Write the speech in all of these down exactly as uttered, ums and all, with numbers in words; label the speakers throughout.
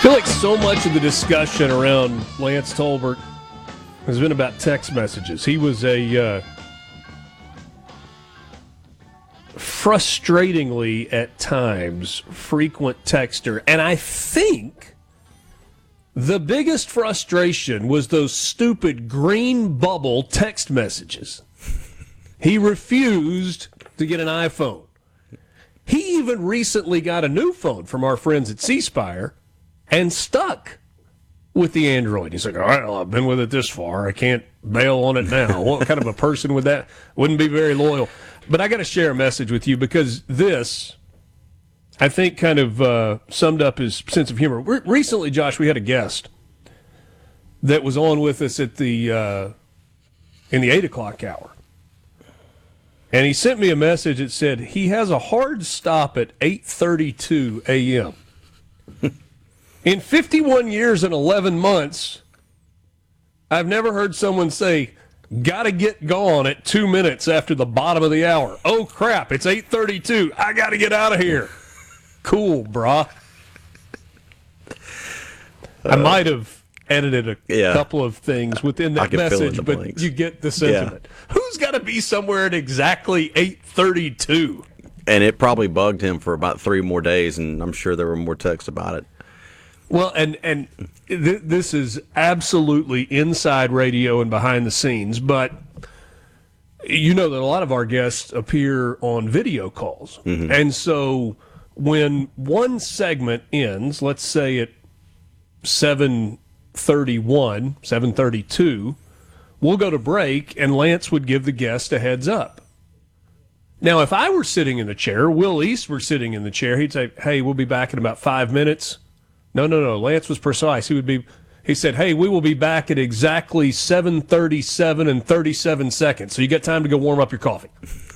Speaker 1: feel like so much of the discussion around Lance Tolbert has been about text messages. He was a uh, frustratingly, at times, frequent texter. And I think the biggest frustration was those stupid green bubble text messages. He refused to get an iPhone. He even recently got a new phone from our friends at C Spire and stuck with the Android. He's like, all right, well, I've been with it this far. I can't bail on it now. What kind of a person would that? Wouldn't be very loyal. But I got to share a message with you because this, I think, kind of uh, summed up his sense of humor. Re- recently, Josh, we had a guest that was on with us at the uh, in the eight o'clock hour. And he sent me a message that said he has a hard stop at eight thirty-two a.m. In fifty-one years and eleven months, I've never heard someone say, gotta get gone at two minutes after the bottom of the hour. Oh, crap, it's eight thirty-two. I gotta get out of here. Cool, brah. Uh, I might have edited a yeah. couple of things within that message, but blanks. You get the sentiment. Yeah. Who's got to be somewhere at exactly eight thirty-two?
Speaker 2: And it probably bugged him for about three more days, and I'm sure there were more texts about it.
Speaker 1: Well, and and th- this is absolutely inside radio and behind the scenes, but you know that a lot of our guests appear on video calls. Mm-hmm. And so when one segment ends, let's say at seven thirty-one, seven thirty-two, we'll go to break, and Lance would give the guest a heads up. Now, if I were sitting in the chair, Will East were sitting in the chair, he'd say, hey, we'll be back in about five minutes. No, no, no. Lance was precise. He would be. He said, hey, we will be back at exactly seven thirty-seven and thirty-seven seconds. So you got time to go warm up your coffee.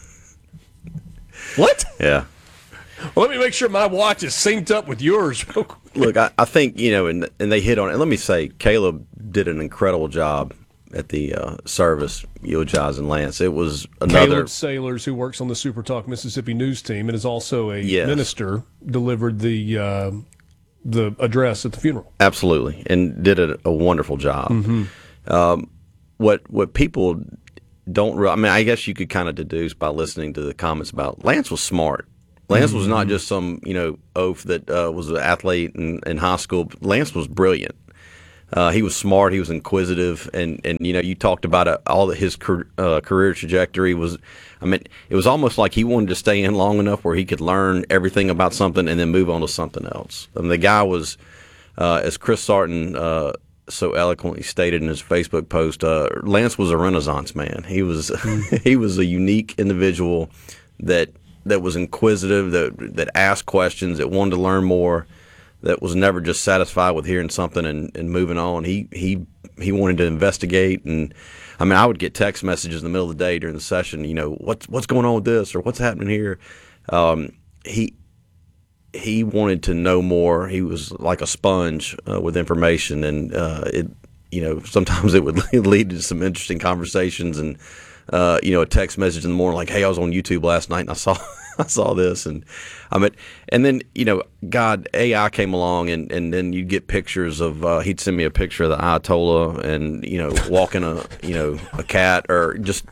Speaker 1: What?
Speaker 2: Yeah.
Speaker 1: Well, let me make sure my watch is synced up with yours.
Speaker 2: Look, I, I think, you know, and, and they hit on it. And let me say, Caleb did an incredible job at the uh, service, eulogizing Lance. It was another.
Speaker 1: Caleb Sailors, who works on the Super Talk Mississippi news team and is also a
Speaker 2: yes.
Speaker 1: minister, delivered the uh, the address at the funeral.
Speaker 2: Absolutely, and did a, a wonderful job. Mm-hmm. Um, what what people don't re- I mean, I guess you could kind of deduce by listening to the comments about Lance was smart. Lance mm-hmm. was not just some, you know, oaf that uh, was an athlete in, in high school. Lance was brilliant. Uh, he was smart. He was inquisitive, and, and you know, you talked about uh, all that his career, uh, career trajectory was. I mean, it was almost like he wanted to stay in long enough where he could learn everything about something and then move on to something else. I mean, the guy was, uh, as Chris Sarton uh, so eloquently stated in his Facebook post, uh, Lance was a Renaissance man. He was mm. he was a unique individual that that was inquisitive, that that asked questions, that wanted to learn more, that was never just satisfied with hearing something and, and moving on. He he he wanted to investigate, and I mean, I would get text messages in the middle of the day during the session. You know, what's what's going on with this or what's happening here. Um, he he wanted to know more. He was like a sponge uh, with information, and uh, it you know sometimes it would lead to some interesting conversations and. Uh, you know, a text message in the morning like, "Hey, I was on YouTube last night and I saw I saw this," and I mean, and then you know, God, A I came along, and, and then you get pictures of uh, he'd send me a picture of the Ayatollah and you know walking a you know a cat or just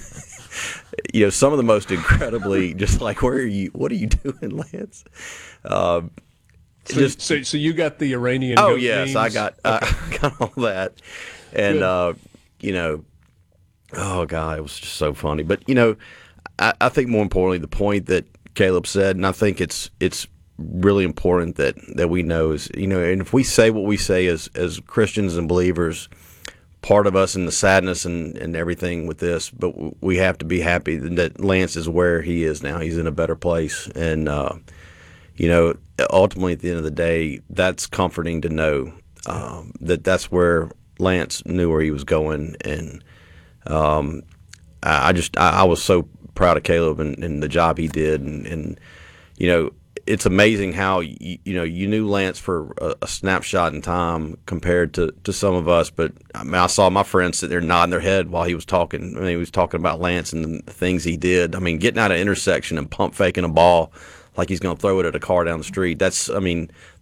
Speaker 2: you know some of the most incredibly just like where are you? What are you doing, Lance? Um,
Speaker 1: so,
Speaker 2: just
Speaker 1: so so you got the Iranian?
Speaker 2: Oh
Speaker 1: goat
Speaker 2: yes,
Speaker 1: memes?
Speaker 2: I got okay. I got all that, and uh, you know. Oh, God, it was just so funny. But, you know, I, I think more importantly, the point that Caleb said, and I think it's it's really important that, that we know is, you know, and if we say what we say as, as Christians and believers, part of us in the sadness and, and everything with this, but we have to be happy that Lance is where he is now. He's in a better place. And, uh, you know, ultimately at the end of the day, that's comforting to know um, that that's where Lance knew where he was going. And, Um, I just I, I was so proud of Caleb and, and the job he did, and, and you know it's amazing how you, you know you knew Lance for a, a snapshot in time compared to, to some of us. But I mean, I saw my friends sit there nodding their head while he was talking. When he was talking about Lance and the things he did. I mean, getting out of intersection and pump faking a ball like he's going to throw it at a car down the street. That's I mean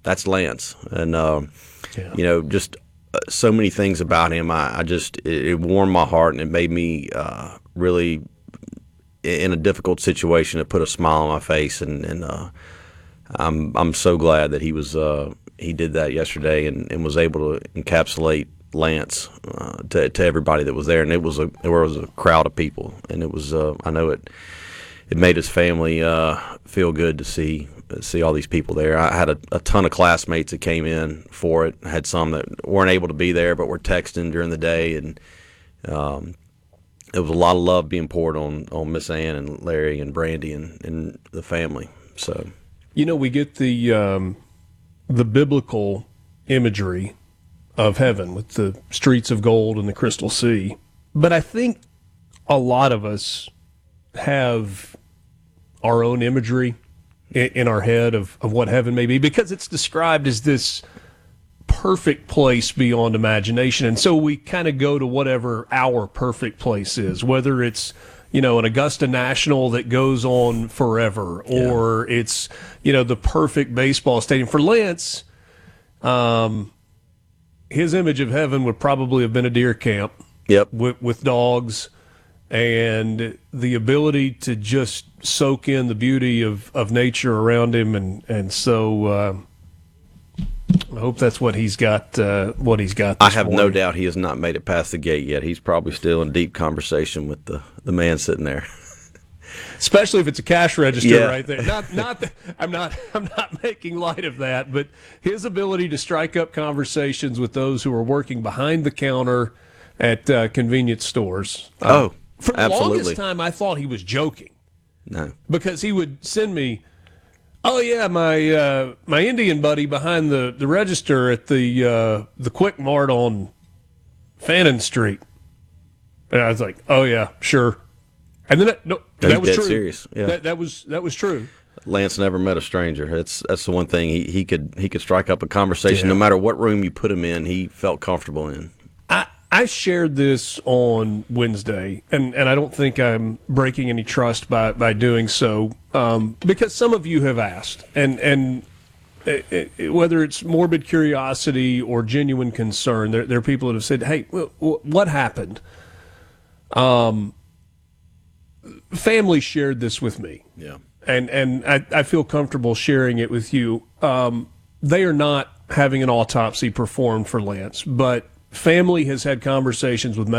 Speaker 2: that's Lance, and um,
Speaker 1: Yeah.
Speaker 2: you know, just uh, so many things about him. I, I just it, it warmed my heart, and it made me uh, really in a difficult situation. It put a smile on my face, and and uh, I'm I'm so glad that he was uh, he did that yesterday, and, and was able to encapsulate Lance uh, to to everybody that was there, and it was a there was a crowd of people, and it was uh, I know it it made his family uh, feel good to see see all these people there. I had a, a ton of classmates that came in for it. I had some that weren't able to be there, but were texting during the day, and um, there was a lot of love being poured on on Miss Ann and Larry and Brandy and, and the family. So,
Speaker 1: You know, we get the um, the biblical imagery of heaven with the streets of gold and the crystal sea, but I think a lot of us have our own imagery in, in our head of, of what heaven may be, because it's described as this perfect place beyond imagination, and so we kind of go to whatever our perfect place is, whether it's, you know, an Augusta National that goes on forever, or yeah. it's, you know, the perfect baseball stadium. For Lance, um, his image of heaven would probably have been a deer camp.
Speaker 2: Yep.
Speaker 1: With, with dogs, and the ability to just soak in the beauty of, of nature around him, and and so uh, I hope that's what he's got. Uh, what he's got. This
Speaker 2: I have
Speaker 1: morning.
Speaker 2: no doubt he has not made it past the gate yet. He's probably still in deep conversation with the, the man sitting there.
Speaker 1: Especially if it's a cash register
Speaker 2: Yeah.
Speaker 1: right there. Not, not. That, I'm not. I'm not making light of that, but his ability to strike up conversations with those who are working behind the counter at uh, convenience stores. Uh,
Speaker 2: Oh,
Speaker 1: for the
Speaker 2: absolutely.
Speaker 1: longest time, I thought he was joking,
Speaker 2: No.
Speaker 1: because he would send me, "Oh yeah, my uh, my Indian buddy behind the, the register at the uh, the Quick Mart on Fannin Street," and I was like, "Oh yeah, sure." And then that, no,
Speaker 2: He's
Speaker 1: that was
Speaker 2: dead
Speaker 1: true.
Speaker 2: serious, yeah.
Speaker 1: That, that was that was true.
Speaker 2: Lance never met a stranger. That's that's the one thing he, he could he could strike up a conversation
Speaker 1: Yeah.
Speaker 2: no matter what room you put him in. He felt comfortable in.
Speaker 1: I, I shared this on Wednesday, and, and I don't think I'm breaking any trust by, by doing so, um, because some of you have asked, and and it, it, whether it's morbid curiosity or genuine concern, there, there are people that have said, "Hey, w- w- what happened?" Um, family shared this with me.
Speaker 2: Yeah.
Speaker 1: And and I, I feel comfortable sharing it with you. Um, they are not having an autopsy performed for Lance, but family has had conversations with